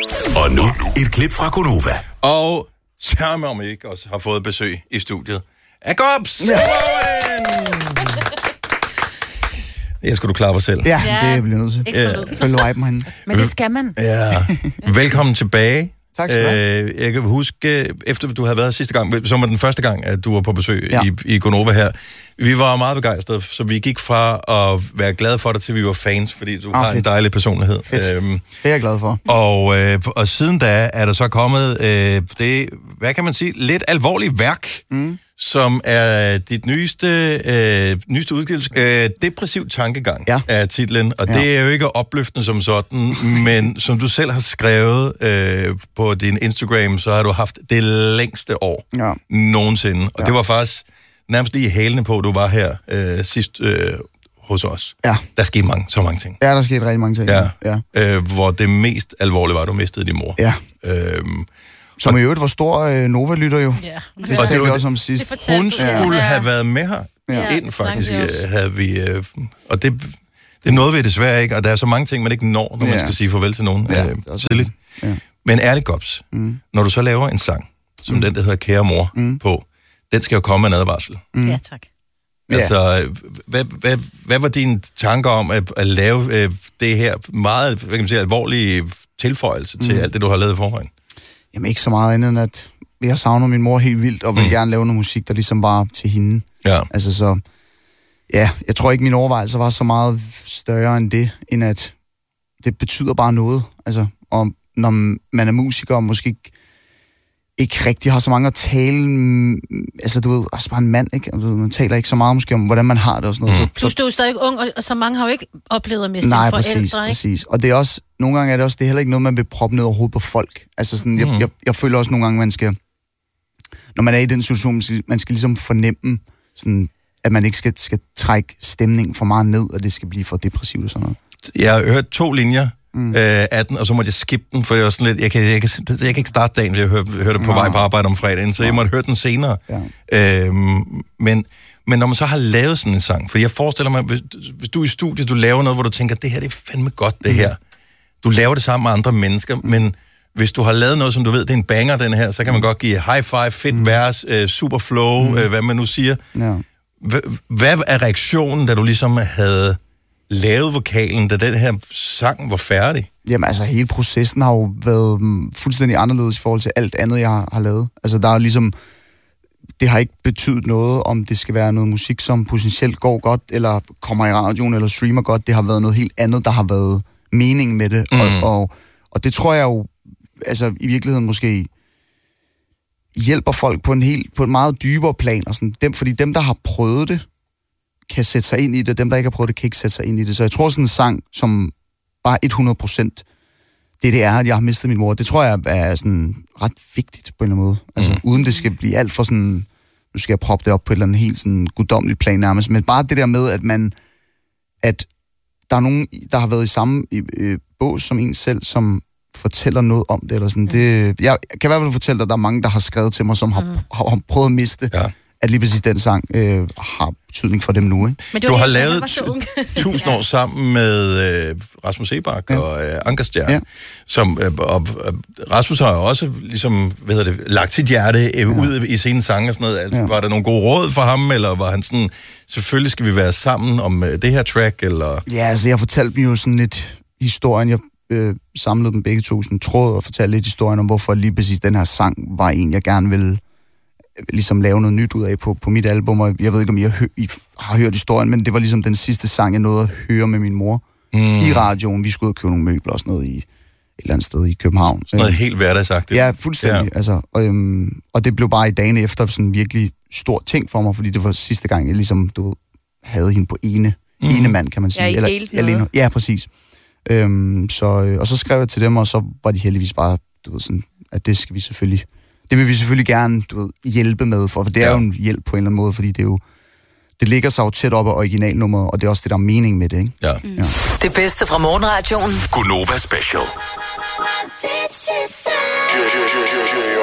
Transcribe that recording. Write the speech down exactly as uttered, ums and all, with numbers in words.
Og nu et klip fra Gonova. Og sørme om ikke også har fået besøg i studiet af Gobs. Ja. Jeg skal du klare dig selv. Ja, det bliver nødt til. Ja. Følge viben herinde. Men det skal man. Ja. Velkommen tilbage. Tak skal du have. Jeg kan huske, efter du havde været her sidste gang, som var den første gang, at du var på besøg ja. i, i Gonova her. Vi var meget begejstrede, så vi gik fra at være glade for dig, til vi var fans, fordi du oh, har fedt. en dejlig personlighed. Fedt. Øhm, det er jeg glad for. Og, øh, og siden da er der så kommet øh, det, hvad kan man sige, lidt alvorligt værk, mm. som er dit nyeste, øh, nyeste udgivelse. Øh, Depressiv tankegang ja. er titlen, og ja. det er jo ikke opløftende som sådan, men som du selv har skrevet øh, på din Instagram, så har du haft det længste år ja. nogensinde. Og ja. det var faktisk nærmest lige hælende på, at du var her øh, sidst øh, hos os. Ja. Der skete mange, så mange ting. Ja, der skete rigtig mange ting. Ja. ja. Øh, hvor det mest alvorlige var, at du mistede din mor. Ja. Øhm, Som i øvrigt var stor øh, Nova-lytter jo. Ja. Det og det var også om sidst. Hun skulle ja. have været med her ja. ind, faktisk, ja, havde vi. Øh, og det, det nåede vi desværre ikke, og der er så mange ting, man ikke når, når ja. man skal sige farvel til nogen ja, øh, tidligt. Ja. Men ærligt, Gobs, mm. når du så laver en sang, som mm. den, der hedder Kære Mor, mm. på, den skal jo komme med en advarsel. Mm. Ja, tak. Altså, hvad, hvad, hvad var dine tanker om at, at lave øh, det her meget, hvad kan man sige, alvorlige tilføjelse til mm. alt det, du har lavet i forvejen? Jamen ikke så meget andet end, at vi har savnet min mor helt vildt, og vil mm. gerne lave noget musik, der ligesom var til hende. Ja. Altså så, ja, jeg tror ikke, min overvejelse var så meget større end det, end at det betyder bare noget. Altså, og når man er musiker, og måske ikke, ikke rigtig har så mange at tale, altså du ved, også bare en mand, ikke? Altså, man taler ikke så meget måske om, hvordan man har det og sådan noget. Mm. Så, Plus du er jo stadig ung, og så mange har jo ikke oplevet at miste nej, forældre, præcis, ikke? præcis. Og det er også, nogle gange er det også, det er heller ikke noget, man vil proppe ned over hovedet på folk. Altså sådan, jeg, mm. jeg, jeg føler også nogle gange, man skal, når man er i den situation, man skal, man skal ligesom fornemme, sådan, at man ikke skal, skal trække stemningen for meget ned, og det skal blive for depressivt og sådan noget. Jeg har hørt to linjer mm. øh, af den, og så måtte jeg skippe den, for jeg var sådan lidt, jeg kan, jeg kan, jeg kan ikke starte dagen, jeg hørte, hørte på Nå. vej på arbejde om fredagen, så Nå. jeg måtte høre den senere. Ja. Øhm, men, men når man så har lavet sådan en sang, for jeg forestiller mig, hvis, hvis du er i studiet, du laver noget, hvor du tænker, det her det er fandme godt, det her. Du laver det sammen med andre mennesker, men hvis du har lavet noget, som du ved, det er en banger, den her, så kan man godt give high five, fedt mm. vers, øh, super flow, mm. øh, hvad man nu siger. Ja. Hvad er reaktionen, da du ligesom havde lavet vokalen, da den her sang var færdig? Jamen altså, hele processen har jo været fuldstændig anderledes i forhold til alt andet, jeg har, har lavet. Altså, der er ligesom, det har ikke betydet noget, om det skal være noget musik, som potentielt går godt, eller kommer i radioen, eller streamer godt. Det har været noget helt andet, der har været mening med det. Mm. Og, og, og det tror jeg jo, altså i virkeligheden måske hjælper folk på en helt, på en meget dybere plan. Og sådan. Dem, fordi dem, der har prøvet det, kan sætte sig ind i det. Dem, der ikke har prøvet det, kan ikke sætte sig ind i det. Så jeg tror sådan en sang, som bare hundrede procent det, det er, at jeg har mistet min mor, det tror jeg er sådan ret vigtigt på en eller anden måde. Altså, mm. uden det skal blive alt for sådan, nu skal jeg proppe det op på et eller andet helt sådan guddommeligt plan nærmest, men bare det der med, at man, at der er nogen, der har været i samme øh, bås som en selv, som fortæller noget om det, eller sådan. Mm. Det, jeg kan i hvert fald fortælle dig, at der er mange, der har skrevet til mig, som har, mm. har, har prøvet at miste, ja. at lige præcis den sang øh, har betydning for dem nu, ikke? Men du har lavet tusind år sammen med øh, Rasmus Sebak ja. og øh, Ankerstjerne, ja. som øh, og, og Rasmus har jo også ligesom, hvad hedder det, lagt sit hjerte øh, ja. ud i sine sange og sådan noget. Altså, ja. Var der nogle gode råd for ham, eller var han sådan, selvfølgelig skal vi være sammen om øh, det her track, eller? Ja, altså jeg fortalte dem jo sådan lidt historien, jeg øh, samlede dem begge to sådan tråd og fortalte lidt historien om, hvorfor lige præcis den her sang var en, jeg gerne ville ligesom lave noget nyt ud af på, på mit album, og jeg ved ikke, om I har, hø- I har hørt historien, men det var ligesom den sidste sang, jeg nåede at høre med min mor mm. i radioen. Vi skulle ud og købe nogle møbler og sådan noget i et eller andet sted i København. Sådan noget helt hverdagsagtigt. Ja, fuldstændig. Ja. Altså, og, øhm, og det blev bare i dagen efter sådan en virkelig stor ting for mig, fordi det var sidste gang, jeg ligesom, du ved, havde hende på ene, mm. ene mand, kan man sige. Ja, I eller, alene, ja, præcis. Øhm, så, og så skrev jeg til dem, og så var de heldigvis bare, du ved, sådan, at det skal vi selvfølgelig... Det vil vi selvfølgelig gerne, du ved, hjælpe med, for, for det er ja. jo en hjælp på en eller anden måde, fordi det er jo, det ligger sig jo tæt op af originalnummeret, og det er også det, der er mening med det, ikke? Ja. Mm. ja. Det bedste fra morgenradioen. Gonova Special.